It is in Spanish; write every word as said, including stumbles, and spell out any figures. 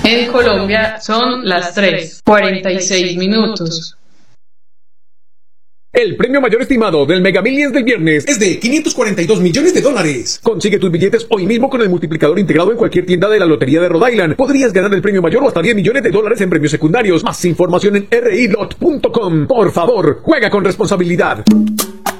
En Colombia son las tres cuarenta y seis minutos. El premio mayor estimado del Mega Millions del viernes es de quinientos cuarenta y dos millones de dólares. Consigue tus billetes hoy mismo con el multiplicador integrado en cualquier tienda de la Lotería de Rhode Island. Podrías ganar el premio mayor o hasta diez millones de dólares en premios secundarios. Más información en r i lot punto com. Por favor, juega con responsabilidad.